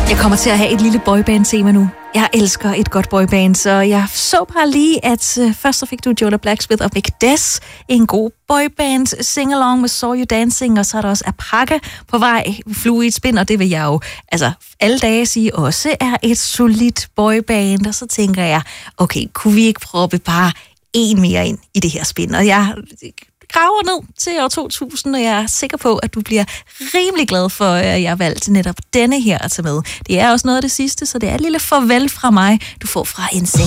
Jeg kommer til at have et lille boyband-tema nu. Jeg elsker et godt boyband, så jeg så bare lige, at først så fik du Jola Blacksmith og Big Des, en god boyband sing-along med Saw You Dancing, og så er der også Apaka på vej, Flue i et spin, og det vil jeg jo alle dage sige også er et solidt boyband, og så tænker jeg, okay, kunne vi ikke proppe bare en mere ind i det her spin, og jeg graver ned til år 2000, og jeg er sikker på, at du bliver rimelig glad for, at jeg har valgt netop denne her at tage med. Det er også noget af det sidste, så det er et lille farvel fra mig, du får fra en